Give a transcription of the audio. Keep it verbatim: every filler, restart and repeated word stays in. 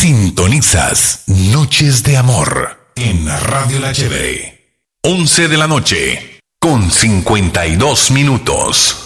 Sintonizas Noches de Amor en Radio La Chévere. once de la noche con cincuenta y dos minutos.